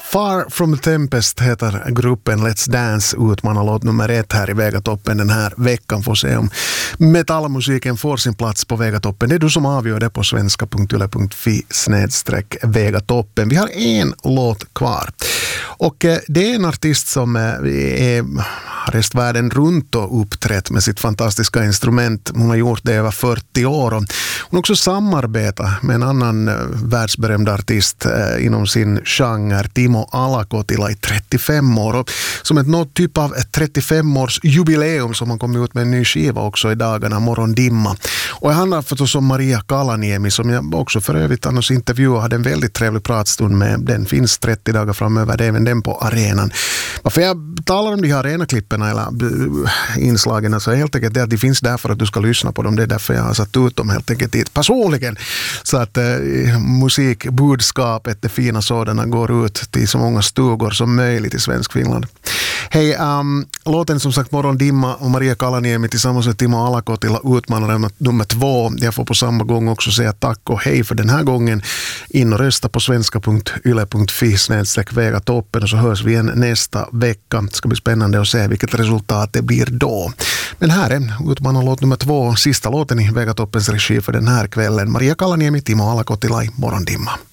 Far from the Tempest heter gruppen Let's Dance, utmanar låt nummer 1 här i Vegatoppen den här veckan. Får se om metallmusiken får sin plats på Vegatoppen. Det är du som avgör det på svenska.yle.fi/Vegatoppen. Vi har en låt kvar. Och det är en artist som har rest världen runt och uppträtt med sitt fantastiska instrument. Hon har gjort det över 40 år. Och hon har också samarbetat med en annan världsberömd artist inom sin genre, Timo Alakotila, i 35 år. Och som ett något typ av 35-års jubileum som han kom ut med en ny skiva också i dagarna, Morgondimma. Och det handlar förstås om Maria Kalaniemi, som jag också för övrigt annars intervjuade, hade en väldigt trevlig pratstund med. Den finns 30 dagar framöver, det är även den på arenan. Varför jag talar om de här arenaklipperna eller inslagen så är helt enkelt det att de finns där för att du ska lyssna på dem. Det är därför jag har satt ut dem helt enkelt dit personligen. Så att musikbudskapet, det fina sådana, går ut till så många stugor som möjligt i svensk Finland. Hej, låten som sagt Morgondimma och Maria Kalaniemi tillsammans med Timo Alakotila utmanare nummer 2. Jag får på samma gång också säga tack och hej för den här gången. In och rösta på svenska.yle.fi/Vegatoppen och så hörs vi igen nästa vecka. Det ska bli spännande att se vilket resultat det blir då. Men här är utmanarlåt nummer 2, sista låten i Vegatoppens regi för den här kvällen. Maria Kalaniemi, Timo Alakotila i Morgondimma.